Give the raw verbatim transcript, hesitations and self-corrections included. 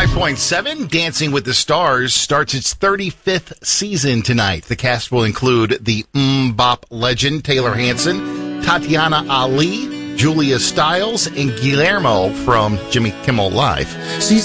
five point seven, Dancing with the Stars starts its thirty-fifth season tonight. The cast will include the M-Bop legend Taylor Hanson, Tatiana Ali, Julia Stiles, and Guillermo from Jimmy Kimmel Live.